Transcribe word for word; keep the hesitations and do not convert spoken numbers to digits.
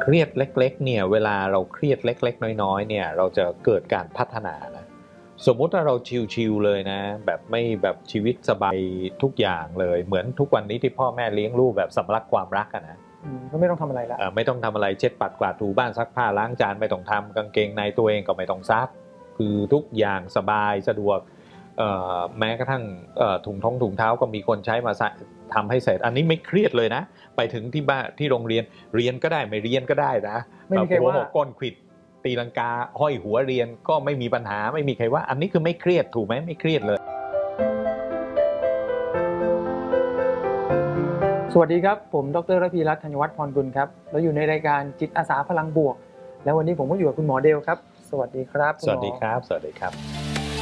รียดเล็กๆเนี่ยเวลาเราเครียดเล็กๆน้อยๆเนี่ยเราจะเกิดการพัฒนานะสมมุติว่าเราชิลๆเลยนะแบบไม่แบบชีวิตสบายทุกอย่างเลยเหมือนทุกวันนี้ที่พ่อแม่เลี้ยงลูกแบบสำลักความรักอะนะก็ไม่ต้องทำอะไรละไม่ต้องทำอะไรเช็ดปัดกวาดถูบ้านซักผ้าล้างจานไม่ต้องทำกางเกงในตัวเองก็ไม่ต้องซักคือทุกอย่างสบายสะดวกแม้กระทั่งถุงท้องถุงเท้าก็มีคนใช้มาทำให้เสร็จอันนี้ไม่เครียดเลยนะไปถึงที่บ้านที่โรงเรียนเรียนก็ได้ไม่เรียนก็ได้นะไม่มีใครว่าหัวก้นขวิดตีลังกาห้อยหัวเรียนก็ไม่มีปัญหาไม่มีใครว่าอันนี้คือไม่เครียดถูกไหมไม่เครียดเลยสวัสดีครับผมดร.ระพีรัตน์ธัญวัฒน์พรกุลครับเราอยู่ในรายการจิตอาสาพลังบวกแล้ววันนี้ผมก็อยู่กับคุณหมอเดลครับสวัสดีครับสวัสดีครับสวัสดีครับ